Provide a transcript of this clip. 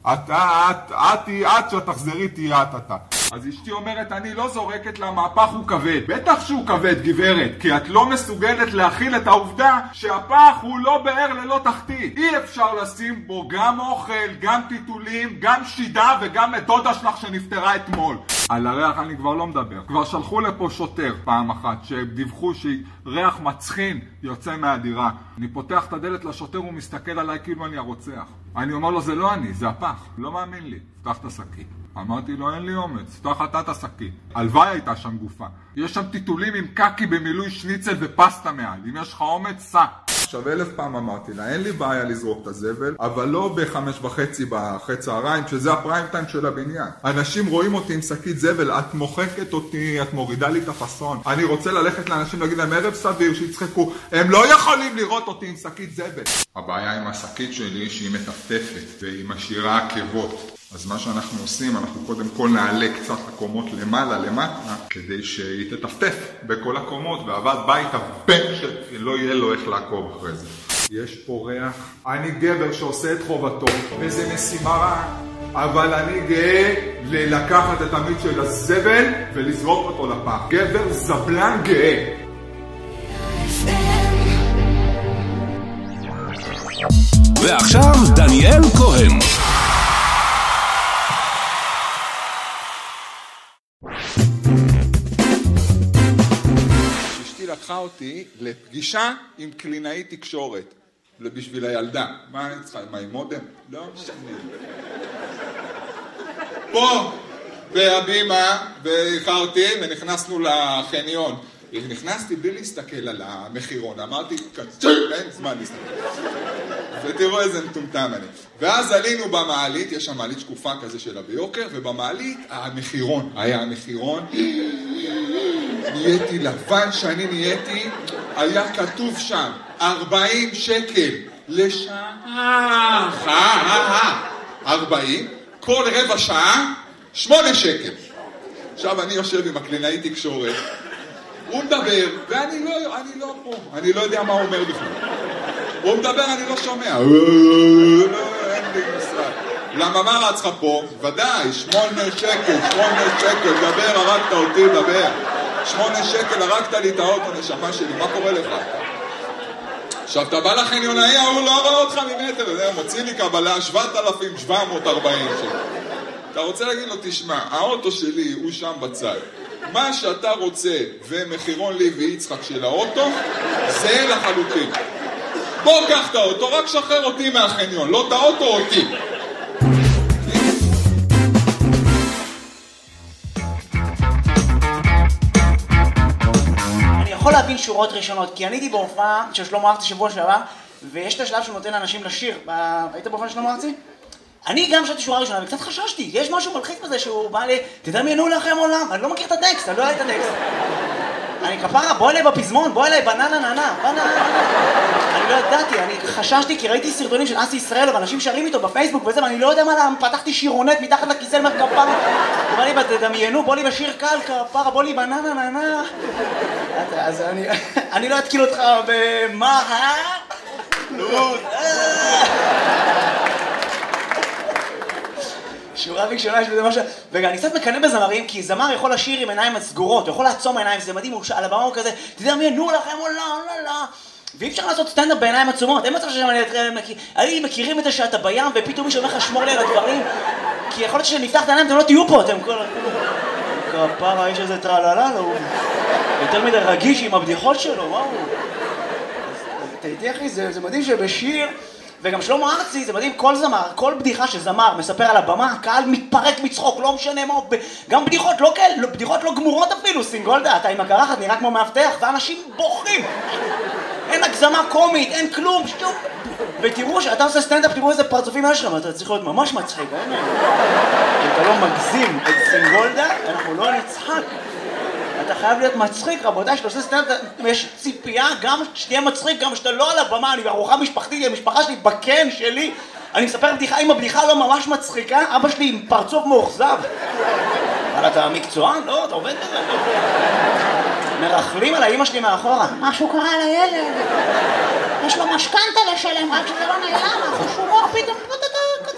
את שתחזרי תהיה אתה. אז אשתי אומרת, אני לא זורקת למהפך הוא כבד. בטח שהוא כבד, גברת, כי את לא מסוגלת להכיל את העובדה שהפח הוא לא באר ללא תחתית. אי אפשר לשים בו גם אוכל, גם טיטולים, גם שידה וגם את דודה שלך שנפטרה אתמול. על הריח אני כבר לא מדבר. כבר שלחו לפה שוטר פעם אחת שדיווחו שריח מצחין יוצא מהדירה. אני פותח את הדלת לשוטר, הוא מסתכל עליי כאילו אני הרוצח. אני אומר לו, זה לא אני, זה הפח. לא מאמין לי. פתח את השקית. אמרתי לו, אין לי אומץ, פתח אתה את השקית. הלוואי הייתה שם גופה. יש שם טיטולים עם קקי במילוי שניצל ופסטה מעל. אם יש לך אומץ, סע. עכשיו 1000 פעם אמרתי לה, אין לי בעיה לזרוק את הזבל, אבל לא ב5:30 אחרי צהריים, שזה הפריים טיים של הבניין. אנשים רואים אותי עם שקית זבל, את מוחקת אותי, את מורידה לי את הפסון. אני רוצה ללכת לאנשים להגיד להם ערב סביר, שיצחקו. הם לא יכולים לראות אותי עם שקית זבל. הבעיה עם השקית שלי שהיא מטפטפת והיא משאירה עקבות. אז מה שאנחנו עושים, אנחנו קודם כל נעלה קצת הקומות למעלה, למטה, כדי שהיא תטפטף בכל הקומות, ועבד בית הבן שלא יהיה לו איך לעקוב אחרי זה. יש פה ריח. אני גבר שעושה את חובתו, וזה משימה רעה, אבל אני גאה לקחת את המיץ של הזבל ולזרוק אותו לפח. גבר זבלן גאה. ועכשיו דניאל כהן. לקחה אותי לפגישה עם קלינאי תקשורת בשביל הילדה. מה אני צריכה? מה, עם מודם? לא משנה. פה בהבימה ואיחרתי ונכנסנו לחניון. נכנסתי בלי להסתכל על המחירון. אמרתי, אין זמן להסתכל. ותראו איזה מטומטם אני. ואז עלינו במעלית, יש שם מעלית שקופה כזה שלה ביוקר, ובמעלית המחירון. היה המחירון. נהייתי לבן שאני נהייתי, היה כתוב שם 40 שקל לשעה. 40, כל רבע שעה 8 שקל. עכשיו אני יושב עם הקלינאי תקשורת, הוא מדבר ואני לא פה, אני לא יודע מה הוא אומר בכלל. הוא מדבר, אני לא שומע. אין לי משרד. למה מה רצך פה? ודאי, 8 שקל, דבר, הרגת אותי, דבר. 8 שקל, הרגת לי את האוטו, נשמה שלי, מה קורה לך? עכשיו, אתה בא לחניונאי, הוא לא רואה אותך ממטר, מוציא לי קבלה 7,740 שקל. אתה רוצה להגיד לו, תשמע, האוטו שלי הוא שם בצד. מה שאתה רוצה ומחירון לי ויצחק של האוטו, זה לחלוטין. בוא קח את האוטו, רק שחרר אותי מהחניון, לא את האוטו אותי. אני יכול להבין שורות ראשונות, כי אני הייתי בהופעה של שלמה ארצי שבוע שעבר, ויש את השלב שהוא נותן לאנשים לשיר. היית בהופעה של שלמה ארצי? אני גם שרתי שורה ראשונה, וקצת חששתי, יש משהו מלחיץ בזה שהוא בא לי, תדמיינו לכם עולם, אני לא מכיר את הטקסט, אני לא יודע את הטקסט. אני כפרה, בוא אליי בפזמון, בוא אליי בננה ננה, אני לא ידעתי, אני חששתי כי ראיתי סרטונים של אסי ישראל, ואנשים שרים איתו בפייסבוק וזה, ואני לא יודע מה למה, פתחתי שירונט מתחת לכיסא למר כפרה, הוא בא לי תדמיינו, בוא לי בשיר קל כפרה, בוא לי בננה ננה. אז אני לא אתקיל אותך במה, שורה ראשונה של זה משהו, וגם אני קצת מקנא בזמרים, כי זמר יכול לשיר עם עיניים סגורות, הוא יכול לעצום עיניים, זה מדהים, על הבמה הוא כזה, תדמיינו לכם עולם, ואי אפשר לעשות סטנדאפ בעיניים עצומות, אין מצב שאני מכירים את זה שאתה בים, ופתאום מישהו אומר לך שמור לי על הדברים, כי יכול להיות שנפתח את העיניים, אתם לא תהיו פה, אתם כל... כפרה, האיש הזה טרללה, הוא יותר מדי רגיש עם הבדיחות שלו, וואו. תהייתי אחי, זה מדהים שבשיר... וגם שלמה ארצי, זה מדהים, כל זמר, כל בדיחה שזמר מספר על הבמה, הקהל מתפרק מצחוק, לא משנה מה, גם בדיחות לא כאלה, בדיחות לא גמורות אפילו, סינגולדה, אתה עם הקרחת נראה כמו מאבטח, ואנשים בוכים. אין הגזמה קומית, אין כלום, שטוב. ותראו שאתה עושה סטנדאפ, תראו איזה פרצופים יש לכם, אתה צריך להיות ממש מצחיק, אין? אם אתה לא מגזים את סינגולדה, אנחנו לא נצחק. אתה חייב להיות מצחיק, רבותיי, שאתה עושה סטנדאפ, יש ציפייה גם שתהיה מצחיק, גם שאתה לא על הבמה, אני בארוחה משפחתית, המשפחה שלי בקן שלי, אני מספר בדיחה, אם הבדיחה לא ממש מצחיקה, אבא שלי עם פרצוף מאוכזב. אבל אתה מקצוען? לא, אתה עובד בזה. מרחלים על האמא שלי מאחורה. משהו קרה לילד. יש לו משכנתה לשלם, רק שזה לא נעלם, אנחנו שומור פתאום.